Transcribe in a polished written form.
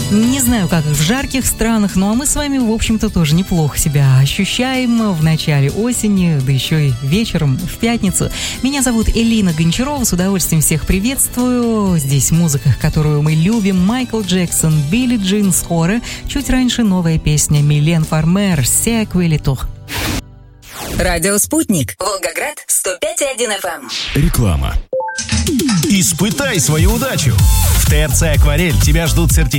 Не знаю, как в жарких странах, ну а мы с вами, в общем-то, тоже неплохо себя ощущаем в начале осени, да еще и вечером в пятницу. Меня зовут Элина Гончарова, с удовольствием всех приветствую. Здесь музыка, которую мы любим. Майкл Джексон, Билли Джин, скоро. Чуть раньше новая песня Милен Фармер «C'est quelli tout». Радио «Спутник». Волгоград, 105,1 FM. Реклама. Испытай свою удачу. В ТРЦ «Акварель» тебя ждут сертификаты